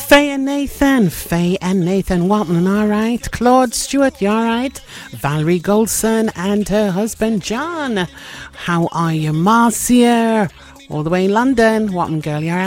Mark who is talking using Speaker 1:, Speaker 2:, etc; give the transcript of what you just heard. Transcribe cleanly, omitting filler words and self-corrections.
Speaker 1: Faye and Nathan Watman, alright. Claude Stewart, you alright? Valerie Goldson and her husband John. How are you, Marcia? All the way in London. Watman girl, you alright?